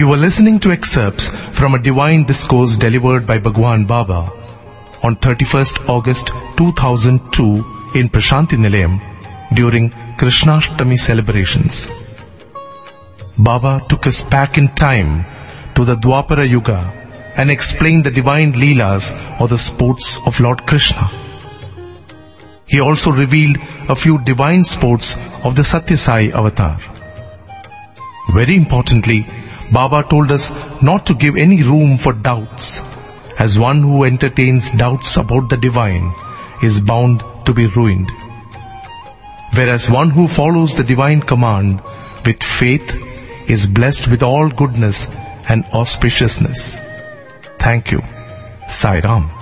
You were listening to excerpts from a divine discourse delivered by Bhagwan Baba on 31st August 2002 in Prashanti Nilayam during Krishnashtami celebrations. Baba took us back in time to the Dwapara Yuga and explained the divine Leelas or the sports of Lord Krishna. He also revealed a few divine sports of the Satya Sai avatar. Very importantly, Baba told us not to give any room for doubts, as one who entertains doubts about the divine is bound to be ruined. Whereas one who follows the divine command with faith is blessed with all goodness and auspiciousness. Thank you. Sai Ram.